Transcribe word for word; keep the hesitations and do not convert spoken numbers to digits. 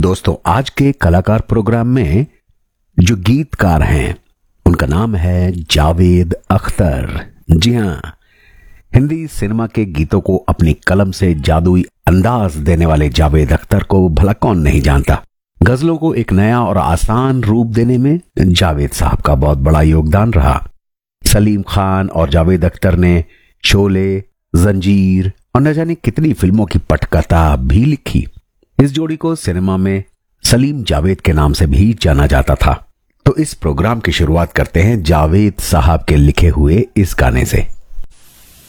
दोस्तों, आज के कलाकार प्रोग्राम में जो गीतकार हैं उनका नाम है जावेद अख्तर। जी हाँ, हिंदी सिनेमा के गीतों को अपनी कलम से जादुई अंदाज देने वाले जावेद अख्तर को भला कौन नहीं जानता। गजलों को एक नया और आसान रूप देने में जावेद साहब का बहुत बड़ा योगदान रहा। सलीम खान और जावेद अख्तर ने शोले, जंजीर और न जाने कितनी फिल्मों की पटकथा भी लिखी। इस जोड़ी को सिनेमा में सलीम जावेद के नाम से भी जाना जाता था। तो इस प्रोग्राम की शुरुआत करते हैं जावेद साहब के लिखे हुए इस गाने से।